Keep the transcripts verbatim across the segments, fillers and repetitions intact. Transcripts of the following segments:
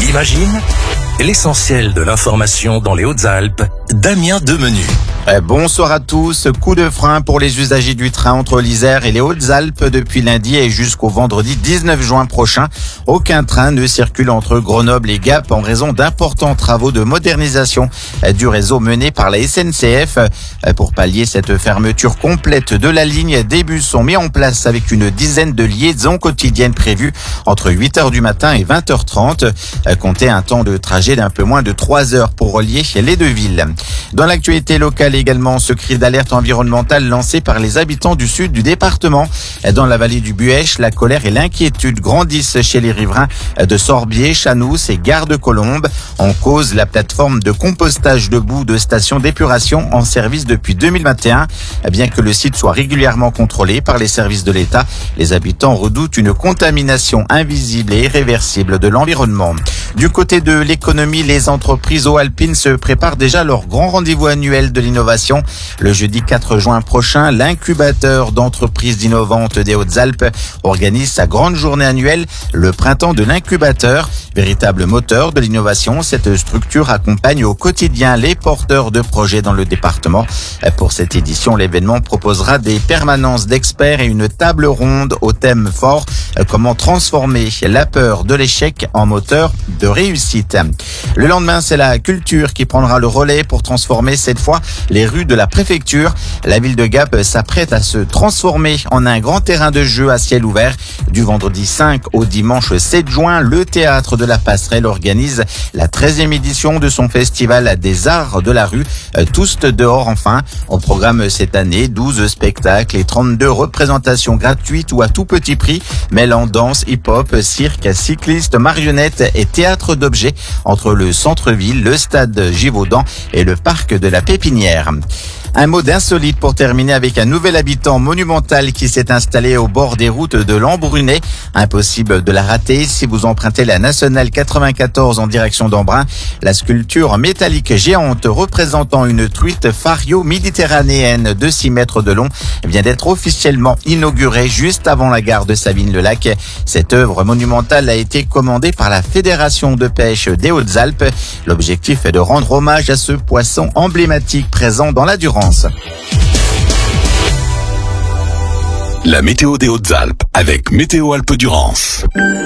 Imagine, l'essentiel de l'information dans les Hautes-Alpes, Damien Demenu. Bonsoir à tous. Coup de frein pour les usagers du train entre l'Isère et les Hautes-Alpes depuis lundi et jusqu'au vendredi dix-neuf juin prochain. Aucun train ne circule entre Grenoble et Gap en raison d'importants travaux de modernisation du réseau mené par la S N C F. Pour pallier cette fermeture complète de la ligne, des bus sont mis en place avec une dizaine de liaisons quotidiennes prévues entre huit heures du matin et vingt heures trente. Comptez un temps de trajet d'un peu moins de trois heures pour relier les deux villes. Dans l'actualité locale également, ce cri d'alerte environnementale lancé par les habitants du sud du département. Dans la vallée du Buèche, la colère et l'inquiétude grandissent chez les riverains de Sorbier, Chanous et Gare de Colombes. En cause, la plateforme de compostage de boue de station d'épuration en service depuis deux mille vingt et un. Bien que le site soit régulièrement contrôlé par les services de l'État, les habitants redoutent une contamination invisible et irréversible de l'environnement. Du côté de l'économie, les entreprises eaux-alpines se préparent déjà leur grand rendez-vous annuel de l'innovation. Le jeudi quatre juin prochain, l'incubateur d'entreprises innovantes des Hautes-Alpes organise sa grande journée annuelle, le printemps de l'incubateur. Véritable moteur de l'innovation, cette structure accompagne au quotidien les porteurs de projets dans le département. Pour cette édition, l'événement proposera des permanences d'experts et une table ronde au thème fort, comment transformer la peur de l'échec en moteur de réussite. Le lendemain, c'est la culture qui prendra le relais pour transformer cette fois les rues de la préfecture. La ville de Gap s'apprête à se transformer en un grand terrain de jeu à ciel ouvert. Du vendredi cinq au dimanche sept juin, le théâtre de la Passerelle organise la treizième édition de son festival des arts de la rue, tous dehors enfin. Au programme cette année, douze spectacles et trente-deux représentations gratuites ou à tout petit prix, mêlant danse, hip-hop, cirque, cycliste, marionnettes et théâtre d'objets entre le centre-ville, le stade Givaudan et le parc de la Pépinière. Un mot d'insolite pour terminer avec un nouvel habitant monumental qui s'est installé au bord des routes de l'Embrunet. Impossible de la rater si vous empruntez la nationale quatre-vingt-quatorze en direction d'Embrun. La sculpture métallique géante représentant une truite fario méditerranéenne de six mètres de long vient d'être officiellement inaugurée juste avant la gare de Savines-le-Lac. Cette œuvre monumentale a été commandée par la Fédération de pêche des Hautes-Alpes. L'objectif est de rendre hommage à ce poisson emblématique présent dans la Durance. La météo des Hautes-Alpes avec Météo Alpes-Durance.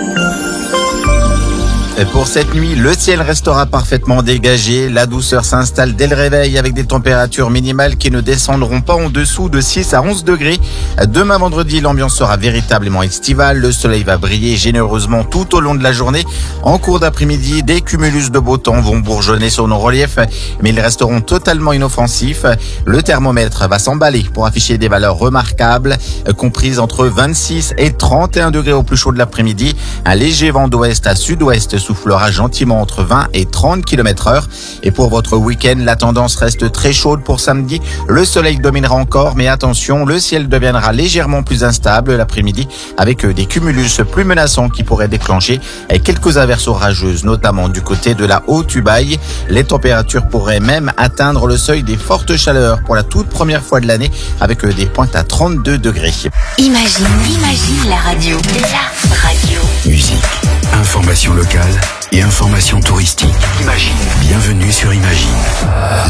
Pour cette nuit, le ciel restera parfaitement dégagé. La douceur s'installe dès le réveil avec des températures minimales qui ne descendront pas en dessous de six à onze degrés. Demain vendredi, l'ambiance sera véritablement estivale. Le soleil va briller généreusement tout au long de la journée. En cours d'après-midi, des cumulus de beau temps vont bourgeonner sur nos reliefs, mais ils resteront totalement inoffensifs. Le thermomètre va s'emballer pour afficher des valeurs remarquables, comprises entre vingt-six et trente et un degrés au plus chaud de l'après-midi. Un léger vent d'ouest à sud-ouest soufflera gentiment entre vingt et trente kilomètres heure. Et pour votre week-end, la tendance reste très chaude pour samedi. Le soleil dominera encore, mais attention, le ciel deviendra légèrement plus instable l'après-midi avec des cumulus plus menaçants qui pourraient déclencher quelques averses orageuses, notamment du côté de la Haute-Ubaye. Les températures pourraient même atteindre le seuil des fortes chaleurs pour la toute première fois de l'année avec des pointes à trente-deux degrés. Imagine, imagine la radio. La radio. Musique, information locale et information touristique. Imagine. Bienvenue sur Imagine.